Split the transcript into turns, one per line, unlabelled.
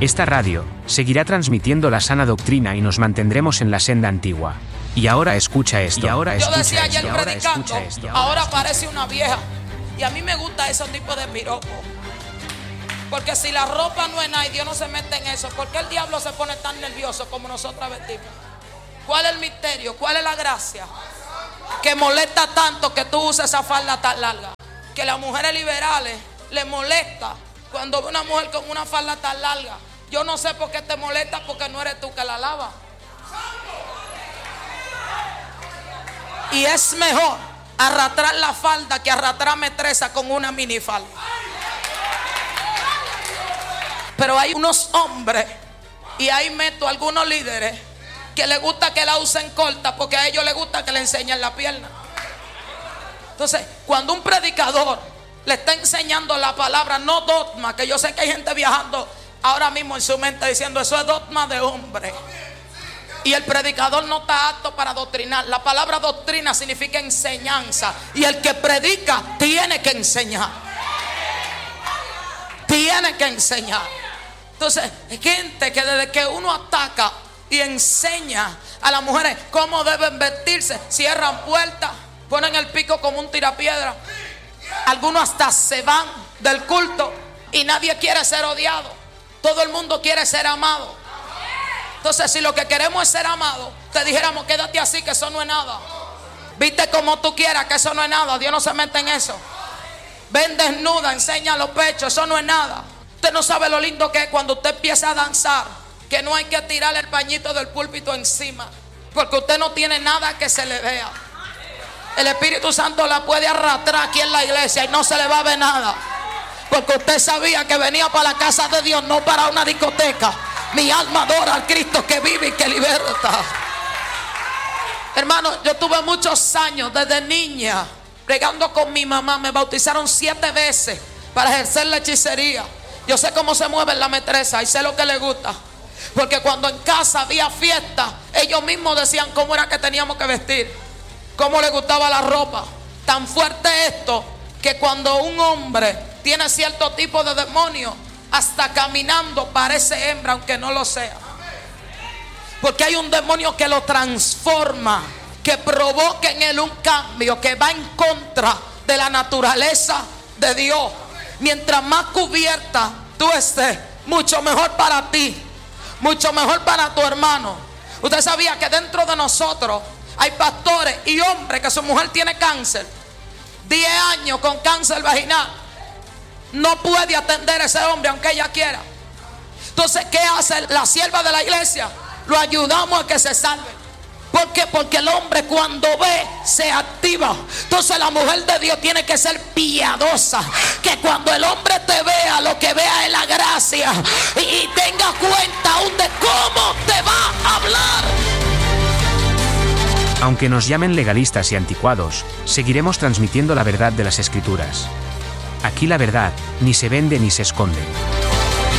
Esta radio seguirá transmitiendo la sana doctrina y nos mantendremos en la senda antigua. Y ahora escucha esto.
Yo decía ayer predicando, ahora parece una vieja. Y a mí me gusta ese tipo de piropo. Porque si la ropa no es nada y Dios no se mete en eso, ¿por qué el diablo se pone tan nervioso como nosotras vestimos? ¿Cuál es el misterio? ¿Cuál es la gracia? Que molesta tanto que tú uses esa falda tan larga. Que a las mujeres liberales les molesta cuando ve una mujer con una falda tan larga. Yo no sé por qué te molesta, porque no eres tú que la lavas. Y es mejor arrastrar la falda que arrastrar metresa con una minifalda. Pero hay unos hombres, y ahí meto a algunos líderes, que les gusta que la usen corta, porque a ellos les gusta que le enseñen la pierna. Entonces, cuando un predicador le está enseñando la palabra, no dogma, que yo sé que hay gente viajando ahora mismo en su mente diciendo eso es dogma de hombre. Y el predicador no está apto para doctrinar. La palabra doctrina significa enseñanza. Y el que predica tiene que enseñar. Tiene que enseñar. Entonces, gente que desde que uno ataca y enseña a las mujeres cómo deben vestirse, cierran puertas, ponen el pico como un tirapiedra. Algunos hasta se van del culto y nadie quiere ser odiado. Todo el mundo quiere ser amado. Entonces, si lo que queremos es ser amados, te dijéramos quédate así, que eso no es nada. Viste como tú quieras, que eso no es nada. Dios no se mete en eso. Ven desnuda, enseña los pechos, eso no es nada. Usted no sabe lo lindo que es cuando usted empieza a danzar, que no hay que tirar el pañito del púlpito encima, porque usted no tiene nada que se le vea. El Espíritu Santo la puede arrastrar aquí en la iglesia y no se le va a ver nada, porque usted sabía que venía para la casa de Dios, no para una discoteca. Mi alma adora al Cristo que vive y que liberta. Hermano, yo tuve muchos años desde niña pregando con mi mamá. Me bautizaron 7 veces para ejercer la hechicería. Yo sé cómo se mueve la metresa y sé lo que le gusta, porque cuando en casa había fiesta, ellos mismos decían cómo era que teníamos que vestir, cómo le gustaba la ropa. Tan fuerte esto que cuando un hombre tiene cierto tipo de demonio, hasta caminando parece hembra, aunque no lo sea. Porque hay un demonio que lo transforma, que provoca en él un cambio que va en contra de la naturaleza de Dios. Mientras más cubierta tú estés, mucho mejor para ti, mucho mejor para tu hermano. Usted sabía que dentro de nosotros hay pastores y hombres que su mujer tiene cáncer, 10 años con cáncer vaginal. No puede atender a ese hombre aunque ella quiera. Entonces, ¿qué hace la sierva de la iglesia? Lo ayudamos a que se salve. ¿Por qué? Porque el hombre cuando ve se activa. Entonces la mujer de Dios tiene que ser piadosa, que cuando el hombre te vea, lo que vea es la gracia, y tenga cuenta aún de cómo te va a hablar.
Aunque nos llamen legalistas y anticuados, seguiremos transmitiendo la verdad de las Escrituras. Aquí la verdad ni se vende ni se esconde.